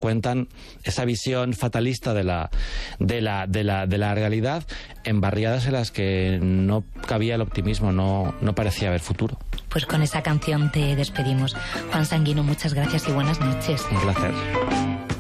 cuentan esa visión fatalista de la realidad en barriadas en las que no cabía el optimismo, no parecía haber futuro. Pues con esa canción te despedimos. Juan Sanguino, muchas gracias y buenas noches. Un placer.